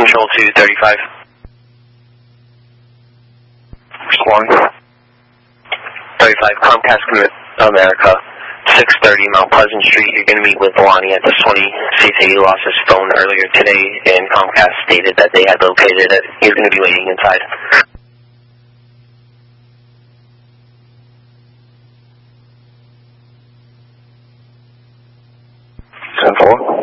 Control to 35. Respond. 35, Comcast America, 630 Mount Pleasant Street. You're going to meet with Lonnie at this 20. He said he lost his phone earlier today, and Comcast stated that they had located it. He's going to be waiting inside. 10-4.